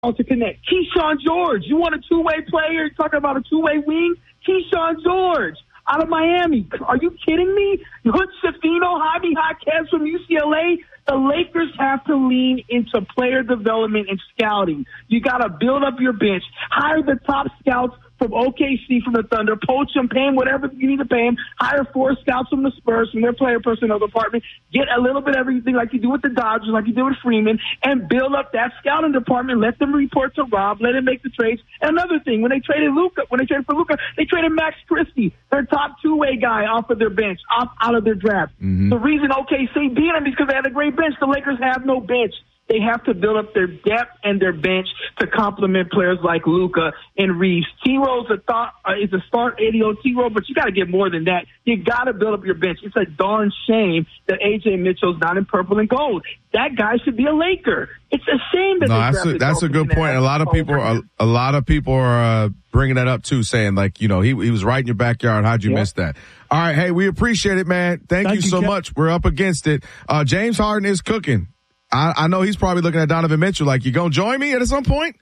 to connect. Keyshawn George, you want a two-way player? You're talking about a two-way wing? Keyshawn George out of Miami. Are you kidding me? Hood Schifino, Javi Jaquez from UCLA. The Lakers have to lean into player development and scouting. You got to build up your bench. Hire the top scouts from OKC, from the Thunder, poach them, pay them whatever you need to pay them, hire 4 scouts from the Spurs, from their player personnel department, get a little bit of everything like you do with the Dodgers, like you do with Freeman, and build up that scouting department. Let them report to Rob, let him make the trades. And another thing, when they traded for Luka, they traded Max Christie, their top two-way guy, off of their bench, out of their draft. Mm-hmm. The reason OKC beat them is because they had a great bench. The Lakers have no bench. They have to build up their depth and their bench to complement players like Luka and Reeves. T-Rowe's is a start ADO T-Rowe, but you got to get more than that. You got to build up your bench. It's a darn shame that A.J. Mitchell's not in purple and gold. That guy should be a Laker. It's a shame that that's a good point. A lot of people are bringing that up too, saying like, he was right in your backyard. How'd you miss that? All right, hey, we appreciate it, man. Thank you so much. We're up against it. James Harden is cooking. I know he's probably looking at Donovan Mitchell like, you gonna join me at some point?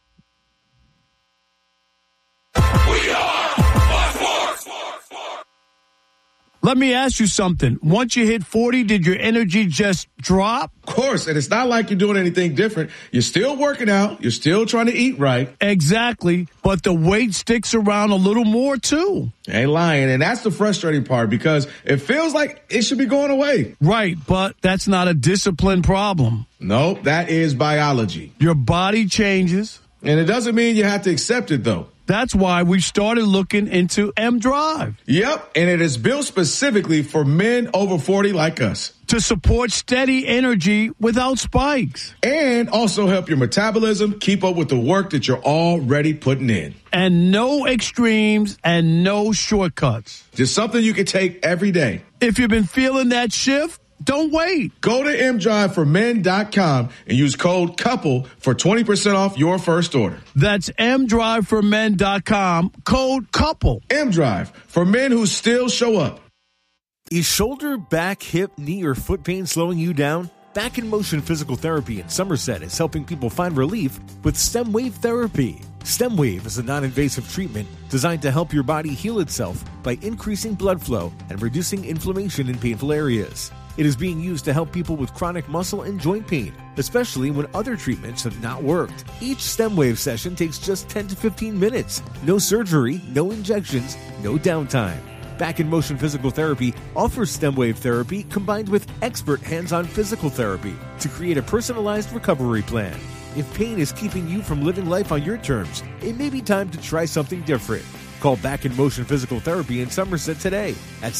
Let me ask you something. Once you hit 40, did your energy just drop? Of course, and it's not like you're doing anything different. You're still working out. You're still trying to eat right. Exactly, but the weight sticks around a little more, too. Ain't lying, and that's the frustrating part because it feels like it should be going away. Right, but that's not a discipline problem. Nope, that is biology. Your body changes. And it doesn't mean you have to accept it, though. That's why we started looking into M-Drive. Yep, and it is built specifically for men over 40 like us. To support steady energy without spikes. And also help your metabolism keep up with the work that you're already putting in. And no extremes and no shortcuts. Just something you can take every day. If you've been feeling that shift, don't wait. Go to mdriveformen.com and use code COUPLE for 20% off your first order. That's mdriveformen.com, code COUPLE. M-Drive, for men who still show up. Is shoulder, back, hip, knee, or foot pain slowing you down? Back in Motion Physical Therapy in Somerset is helping people find relief with STEM Wave Therapy. STEM Wave is a non-invasive treatment designed to help your body heal itself by increasing blood flow and reducing inflammation in painful areas. It is being used to help people with chronic muscle and joint pain, especially when other treatments have not worked. Each STEM Wave session takes just 10 to 15 minutes. No surgery, no injections, no downtime. Back in Motion Physical Therapy offers STEM Wave therapy combined with expert hands-on physical therapy to create a personalized recovery plan. If pain is keeping you from living life on your terms, it may be time to try something different. Call Back in Motion Physical Therapy in Somerset today at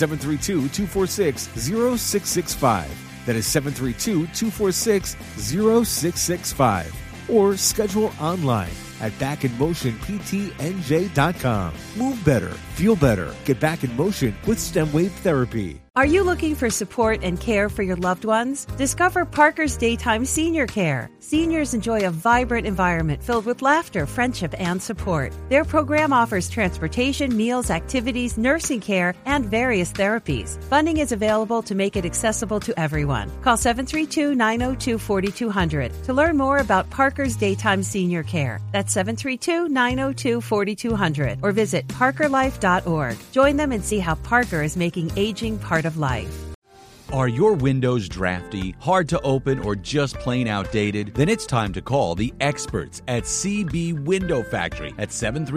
732-246-0665. That is 732-246-0665. Or schedule online at backinmotionptnj.com. Move better, feel better, get back in motion with STEM Wave Therapy. Are you looking for support and care for your loved ones? Discover Parker's Daytime Senior Care. Seniors enjoy a vibrant environment filled with laughter, friendship, and support. Their program offers transportation, meals, activities, nursing care, and various therapies. Funding is available to make it accessible to everyone. Call 732-902-4200 to learn more about Parker's Daytime Senior Care. That's 732-902-4200 or visit parkerlife.org. Join them and see how Parker is making aging part of life. Are your windows drafty, hard to open, or just plain outdated? Then it's time to call the experts at CB Window Factory at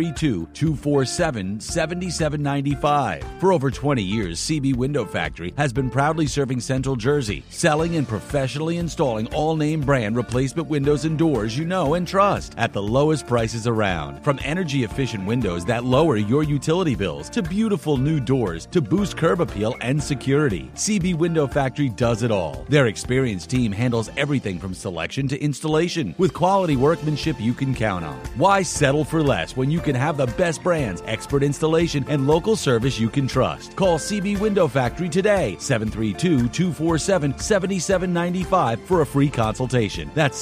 732-247-7795. For over 20 years, CB Window Factory has been proudly serving Central Jersey, selling and professionally installing all-name brand replacement windows and doors you know and trust at the lowest prices around. From energy-efficient windows that lower your utility bills to beautiful new doors to boost curb appeal and security, CB Window Factory does it all. Their experienced team handles everything from selection to installation with quality workmanship you can count on. Why settle for less when you can have the best brands, expert installation, and local service you can trust? Call CB Window Factory today, 732-247-7795 for a free consultation. That's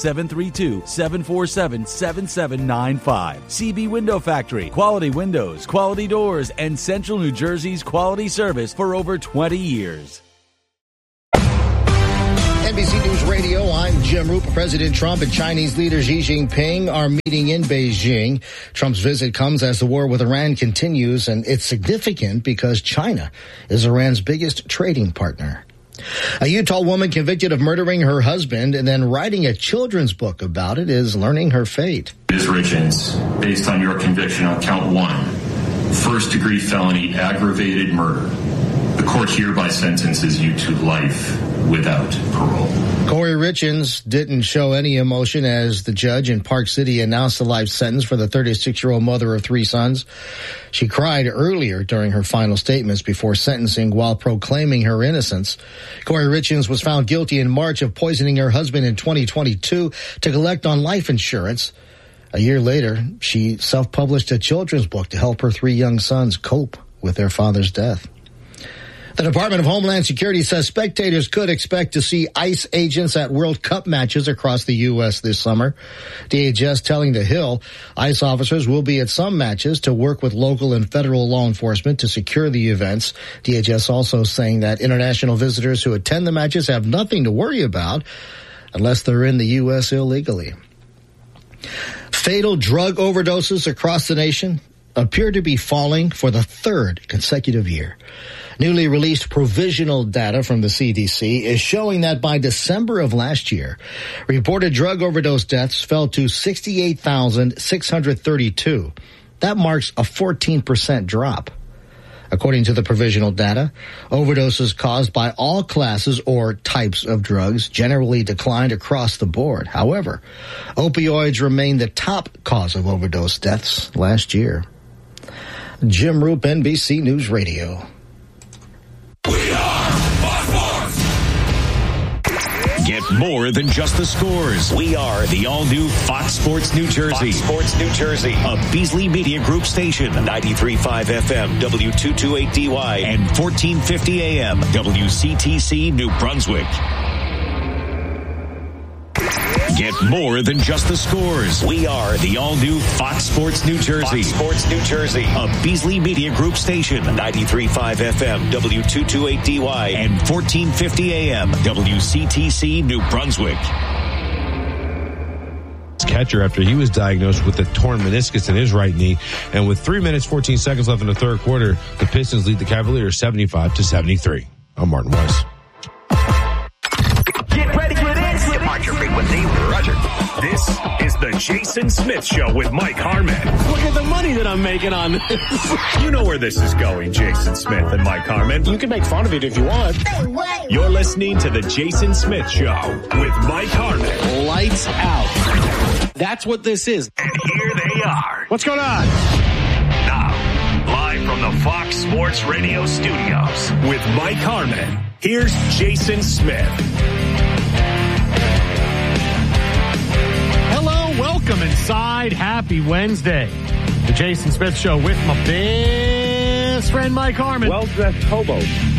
732-747-7795. CB Window Factory, quality windows, quality doors, and Central New Jersey's quality service for over 20 years. NBC News News Radio. I'm Jim Roop. President Trump and Chinese leader Xi Jinping are meeting in Beijing. Trump's visit comes as the war with Iran continues, and it's significant because China is Iran's biggest trading partner. A Utah woman convicted of murdering her husband and then writing a children's book about it is learning her fate. Ms. Richens, based on your conviction on count 1, first-degree felony aggravated murder, the court hereby sentences you to life without parole. Corey Richens didn't show any emotion as the judge in Park City announced the life sentence for the 36-year-old mother of 3 sons. She cried earlier during her final statements before sentencing while proclaiming her innocence. Corey Richens was found guilty in March of poisoning her husband in 2022 to collect on life insurance. A year later, she self-published a children's book to help her 3 young sons cope with their father's death. The Department of Homeland Security says spectators could expect to see ICE agents at World Cup matches across the U.S. this summer. DHS telling The Hill ICE officers will be at some matches to work with local and federal law enforcement to secure the events. DHS also saying that international visitors who attend the matches have nothing to worry about unless they're in the U.S. illegally. Fatal drug overdoses across the nation appear to be falling for the 3rd consecutive year. Newly released provisional data from the CDC is showing that by December of last year, reported drug overdose deaths fell to 68,632. That marks a 14% drop. According to the provisional data, overdoses caused by all classes or types of drugs generally declined across the board. However, opioids remain the top cause of overdose deaths last year. Jim Roop, NBC News Radio. We are Fox Sports. Get more than just the scores. We are the all-new Fox Sports New Jersey. Fox Sports New Jersey, a Beasley Media Group station. 93.5 FM, W228DY, and 1450 AM, WCTC New Brunswick. Get more than just the scores. We are the all-new Fox Sports New Jersey. Fox Sports New Jersey, a Beasley Media Group station. 93.5 FM, W228DY, and 1450 AM, WCTC New Brunswick. Catcher after he was diagnosed with a torn meniscus in his right knee. And with 3 minutes, 14 seconds left in the third quarter, the Pistons lead the Cavaliers 75-73. I'm Martin Weiss. Your frequency, Roger. This is the Jason Smith Show with Mike Harmon. Look at the money that I'm making on this. You know where this is going, Jason Smith and Mike Harmon. You can make fun of it if you want. You're listening to the Jason Smith Show with Mike Harmon. Lights out. That's what this is. And here they are. What's going on? Now, live from the Fox Sports Radio studios with Mike Harmon. Here's Jason Smith. Welcome inside. Happy Wednesday. The Jason Smith Show with my best friend Mike Harmon. Well-dressed hobo.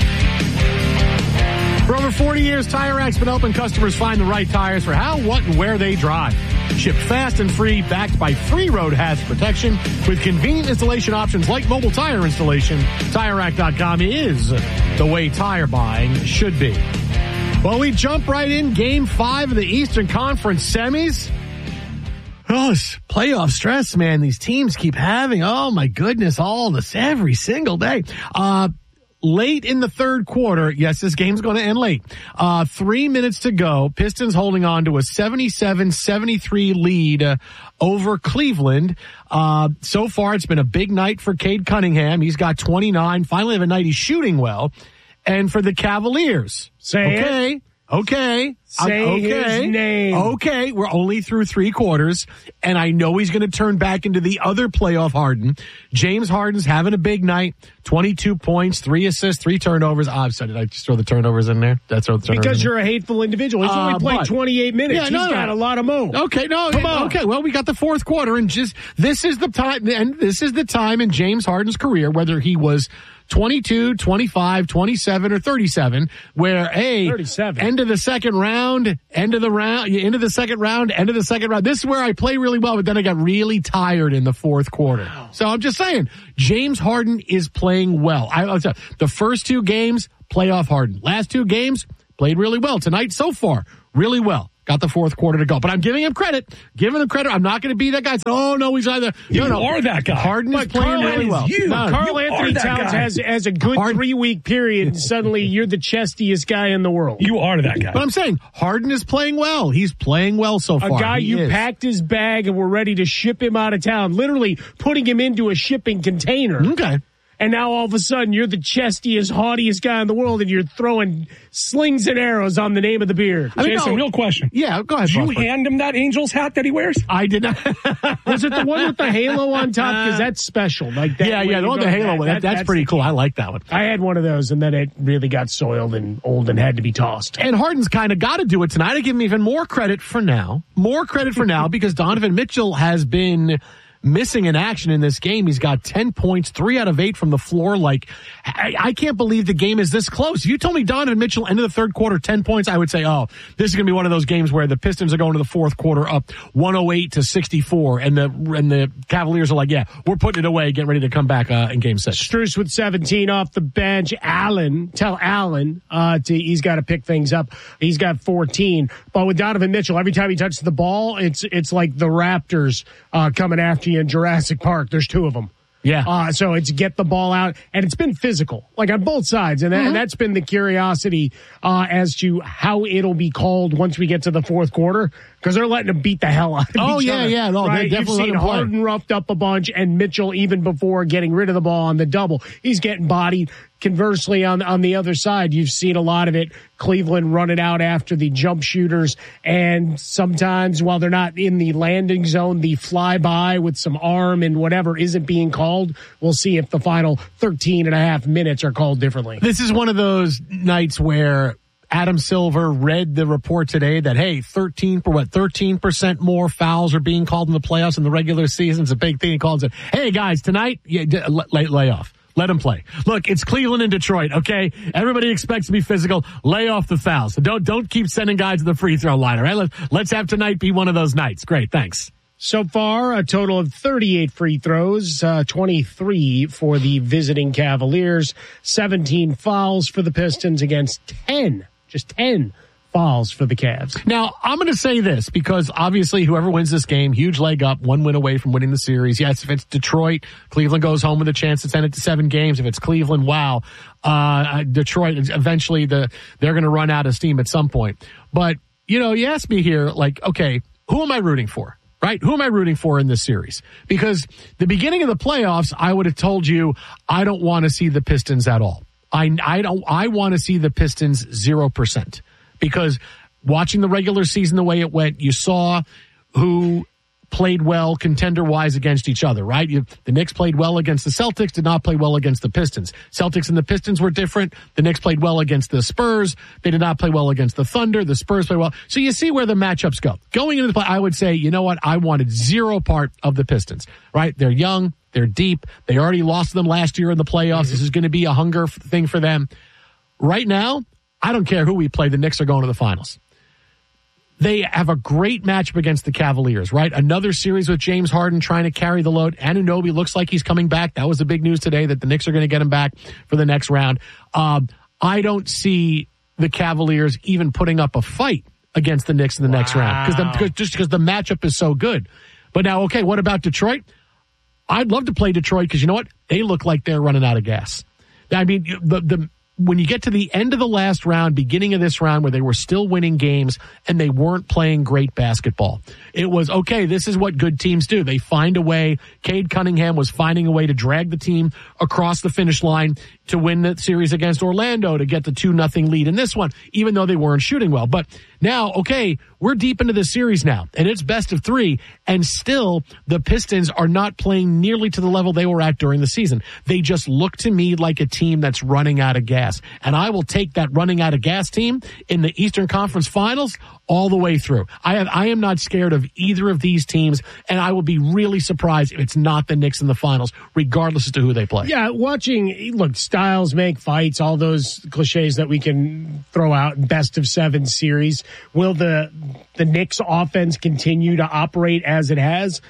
For over 40 years, Tire Rac's been helping customers find the right tires for how, what, and where they drive. Shipped fast and free, backed by free road hazard protection with convenient installation options like mobile tire installation. TireRack.com is the way tire buying should be. Well, we jump right in. Game 5 of the Eastern Conference semis. Oh, it's playoff stress, man. These teams keep having, oh my goodness, all this every single day. Late in the third quarter, yes, this game's going to end late. 3 minutes to go. Pistons holding on to a 77-73 lead over Cleveland. So far, it's been a big night for Cade Cunningham. He's got 29. Finally, have a night he's shooting well. And for the Cavaliers, Say his name. Okay, we're only through 3 quarters, and I know he's going to turn back into the other playoff Harden. James Harden's having a big night. 22 points, 3 assists, 3 turnovers. I've said it. I just throw the turnovers in there. That's what the turnovers. Because you're a hateful individual. He's only played 28 minutes. Yeah, He's got a lot of mo. Okay, Come on. Okay, well, we got the fourth quarter, and just this is the time, and this is the time in James Harden's career, whether he was 22, 25, 27, or 37, where 37. End of the second round. This is where I play really well, but then I got really tired in the fourth quarter. Wow. So I'm just saying, James Harden is playing well. The first 2 games, playoff Harden. Last 2 games, played really well tonight so far. Really well. Got the fourth quarter to go. But I'm giving him credit. I'm not going to be that guy. Oh, no, he's either. You are that guy. Harden is playing really well. Carl Anthony Towns has a good 3-week period, and suddenly you're the chestiest guy in the world. You are that guy. But I'm saying Harden is playing well. He's playing well so far. A guy packed his bag and were ready to ship him out of town, literally putting him into a shipping container. Okay. And now all of a sudden you're the chestiest, haughtiest guy in the world, and you're throwing slings and arrows on the name of the beard. Jason, real question. Yeah, go ahead. Did you hand him that Angels hat that he wears? I did not. Was it the one with the halo on top? Because that's special. Like that. Yeah, the one with the halo. That's pretty cool. I like that one. I had one of those, and then it really got soiled and old and had to be tossed. And Harden's kind of got to do it tonight. I give him even more credit for now. Because Donovan Mitchell has been missing in action in this game. He's got 10 points, 3 out of 8 from the floor. Like, I can't believe the game is this close. If you told me Donovan Mitchell ended the third quarter 10 points, I would say, oh, this is going to be one of those games where the Pistons are going to the fourth quarter up 108-64, and the Cavaliers are like, yeah, we're putting it away, getting ready to come back in game 6. Strus with 17 off the bench. Tell Allen he's got to pick things up. He's got 14. But with Donovan Mitchell, every time he touches the ball, it's like the Raptors coming after you in Jurassic Park. There's 2 of them. Yeah. So it's get the ball out, and it's been physical, like on both sides, and that's been the curiosity as to how it'll be called once we get to the fourth quarter, because they're letting them beat the hell out of each other. Yeah. No, right? You've seen Harden roughed up a bunch, and Mitchell, even before getting rid of the ball on the double, he's getting bodied. Conversely, on the other side, you've seen a lot of it. Cleveland running out after the jump shooters, and sometimes while they're not in the landing zone, the flyby with some arm and whatever isn't being called. We'll see if the final 13 and a half minutes are called differently. This is one of those nights where Adam Silver read the report today that, hey, 13% more fouls are being called in the playoffs in the regular season. It's a big thing. He calls it, hey, guys, tonight, lay off. Let them play. Look, it's Cleveland and Detroit, okay? Everybody expects to be physical. Lay off the fouls. Don't keep sending guys to the free throw line, all right? Let's have tonight be one of those nights. Great, thanks. So far, a total of 38 free throws, 23 for the visiting Cavaliers, 17 fouls for the Pistons against 10 fouls for the Cavs. Now, I'm going to say this because obviously whoever wins this game, huge leg up, 1 win away from winning the series. Yes, if it's Detroit, Cleveland goes home with a chance to send it to 7 games. If it's Cleveland, wow. Detroit, eventually they're going to run out of steam at some point. But, you ask me here, like, okay, who am I rooting for? Right? Who am I rooting for in this series? Because the beginning of the playoffs, I would have told you I don't want to see the Pistons at all. I want to see the Pistons 0%. Because watching the regular season the way it went, you saw who played well contender-wise against each other, right? The Knicks played well against the Celtics, did not play well against the Pistons. Celtics and the Pistons were different. The Knicks played well against the Spurs. They did not play well against the Thunder. The Spurs played well. So you see where the matchups go. Going into the play, I would say, you know what? I wanted 0 part of the Pistons, right? They're young. They're deep. They already lost them last year in the playoffs. This is going to be a hunger thing for them. Right now, I don't care who we play. The Knicks are going to the finals. They have a great matchup against the Cavaliers, right? Another series with James Harden trying to carry the load. Anunoby looks like he's coming back. That was the big news today, that the Knicks are going to get him back for the next round. I don't see the Cavaliers even putting up a fight against the Knicks in the next round because the matchup is so good. But now, okay, what about Detroit? I'd love to play Detroit because you know what? They look like they're running out of gas. I mean, when you get to the end of the last round, beginning of this round, where they were still winning games and they weren't playing great basketball, it was, okay, this is what good teams do. They find a way. Cade Cunningham was finding a way to drag the team across the finish line to win the series against Orlando, to get the 2-0 lead in this one, even though they weren't shooting well. But now, okay, we're deep into the series now, and it's best of 3, and still the Pistons are not playing nearly to the level they were at during the season. They just look to me like a team that's running out of gas. And I will take that running out of gas team in the Eastern Conference Finals all the way through. I am not scared of either of these teams, and I will be really surprised if it's not the Knicks in the finals, regardless as to who they play. Yeah, look, styles make fights, all those cliches that we can throw out in best of 7 series. Will the Knicks offense continue to operate as it has?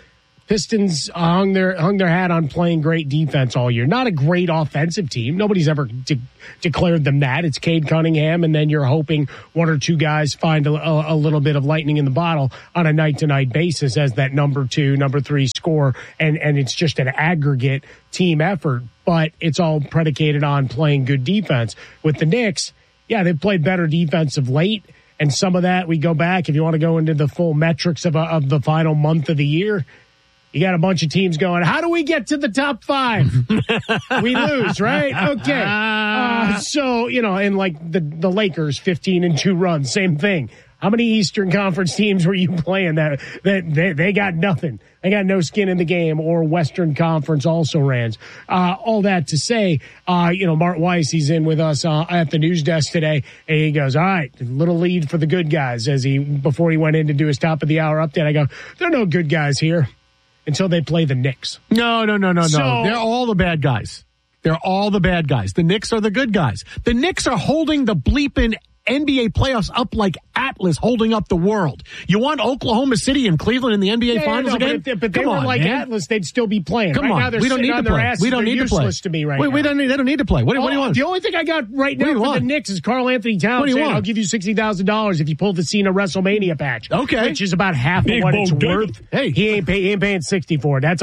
Pistons hung their hat on playing great defense all year. Not a great offensive team. Nobody's ever declared them that. It's Cade Cunningham, and then you're hoping one or two guys find a little bit of lightning in the bottle on a night-to-night basis as that number 2, number 3 scorer, and it's just an aggregate team effort. But it's all predicated on playing good defense. With the Knicks, yeah, they've played better defense of late, and some of that, we go back, if you want to go into the full metrics of the final month of the year, you got a bunch of teams going, how do we get to the top 5? We lose, right? Okay. So, and like the Lakers, 15-2 run, same thing. How many Eastern Conference teams were you playing that they got nothing? They got no skin in the game, or Western Conference also rans. All that to say, Mart Weiss, he's in with us at the news desk today, and he goes, all right, little lead for the good guys before he went in to do his top of the hour update. I go, there are no good guys here until they play the Knicks. No. They're all the bad guys. They're all the bad guys. The Knicks are the good guys. The Knicks are holding the bleeping NBA playoffs up like Atlas holding up the world. You want Oklahoma City and Cleveland in the NBA Finals again? But they were like Atlas, they'd still be playing. Come on, we don't need to play. We don't need to play. To me right now. They don't need to play. What do you want? The only thing I got right now for the Knicks is Karl Anthony Towns saying, I'll give you $60,000 if you pull the Cena WrestleMania patch. Okay. Which is about half of what it's worth. Hey, he ain't paying 60 for it. That's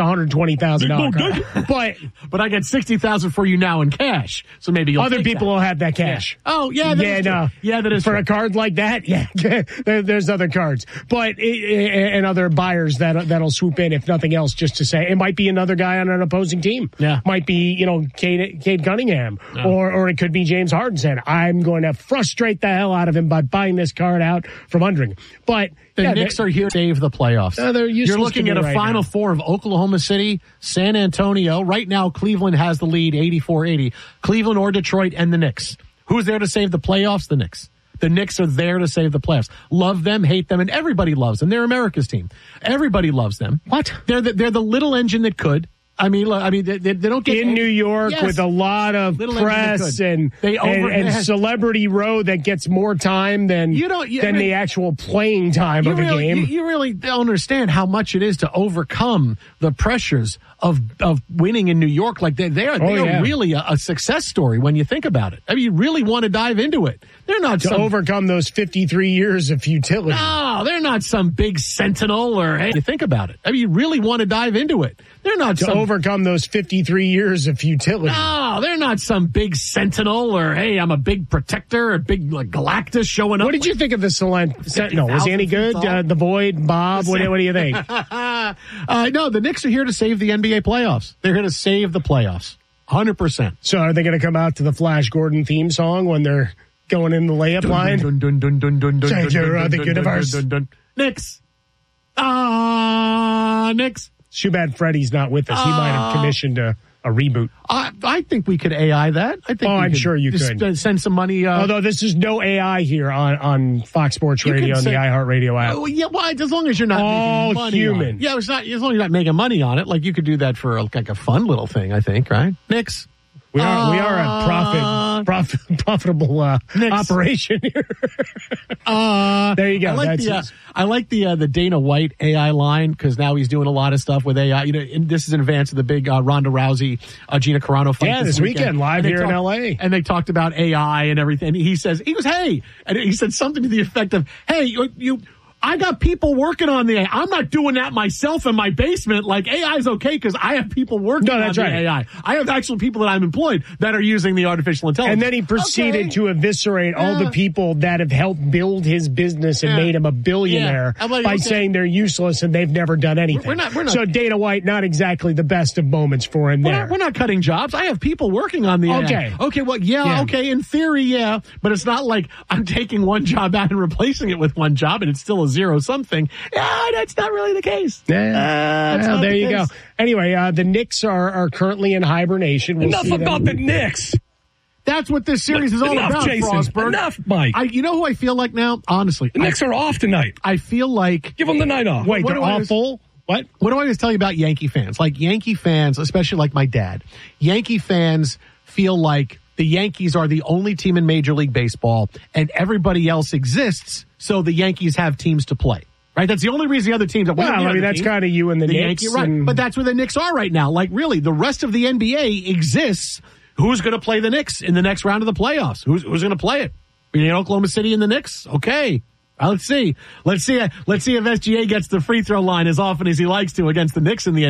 $120,000. But I get $60,000 for you now in cash. So maybe you'll other people will have that cash. Yeah. Oh yeah, that is for a card like that. Yeah, there's other cards, but and other buyers that'll swoop in if nothing else, just to say it might be another guy on an opposing team. Yeah, might be Cade Cunningham, or it could be James Harden saying, I'm going to frustrate the hell out of him by buying this card out from under him. But the Knicks are here to save the playoffs. You're looking at a Final Four of Oklahoma City, San Antonio. Right now, Cleveland has the lead, 84-80. Cleveland or Detroit and the Knicks. Who's there to save the playoffs? The Knicks. The Knicks are there to save the playoffs. Love them, hate them, and everybody loves them. They're America's team. Everybody loves them. What? They're the little engine that could. I mean, they don't get in New York with a lot of press and celebrity row that gets more time than the actual playing time of a game. You really don't understand how much it is to overcome the pressures of winning in New York. Like they are really a success story when you think about it. I mean, you really want to dive into it. They're not to overcome those 53 years of futility. No, they're not some big sentinel or hey. You think about it. I mean, you really want to dive into it. They're not to overcome those 53 years of futility. No, they're not some big sentinel or hey, I'm a big protector, a big Galactus showing up. What did you think of the Sentinel? Was he any good? The Void, Bob. What do you think? No, the Knicks are here to save the NBA playoffs. They're here to save the playoffs, 100%. So are they going to come out to the Flash Gordon theme song when they're going in the layup line? Center of the universe. Knicks. Knicks. Too bad Freddie's not with us. He might have commissioned a reboot. I think we could AI that. I'm sure you could. Send some money. Although this is no AI here on Fox Sports Radio and the iHeartRadio app. As long as you're not making money human. On it. Yeah, as long as you're not making money on it. Like you could do that for like a fun little thing, I think, right? Knicks. We are a profitable operation here. There you go. I like the Dana White AI line because now he's doing a lot of stuff with AI. And this is in advance of the big Ronda Rousey, Gina Carano fight. Yeah, this weekend live here in LA. And they talked about AI and everything. He goes, hey, and he said something to the effect of, hey, I got people working on the AI. I'm not doing that myself in my basement. Like AI is okay because I have people working on the AI. I have actual people that I'm employed that are using the artificial intelligence. And then he proceeded to eviscerate all the people that have helped build his business and made him a billionaire by saying they're useless and they've never done anything. We're not. So Dana White, not exactly the best of moments for him there. We're not cutting jobs. I have people working on the AI. Okay. Well, okay. In theory, but it's not like I'm taking one job out and replacing it with one job and it's still a zero something. Yeah, that's not really the case. There you go. Anyway, the Knicks are currently in hibernation. Enough about the Knicks. That's what this series is all about, Jason. Frostberg. Enough, Mike. You know who I feel like now? Honestly. The Knicks are off tonight. I feel like... Give them the night off. Wait, they're awful? What do I always tell you about Yankee fans? Like Yankee fans, especially like my dad, Yankee fans feel like the Yankees are the only team in Major League Baseball and everybody else exists so the Yankees have teams to play. Right? That's the only reason the other teams. That's kind of you and the Knicks. Yankee, right? But that's where the Knicks are right now. Like, really, the rest of the NBA exists. Who's going to play the Knicks in the next round of the playoffs? Who's going to play it? Oklahoma City and the Knicks? Okay. Let's see. Let's see if SGA gets the free throw line as often as he likes to against the Knicks in the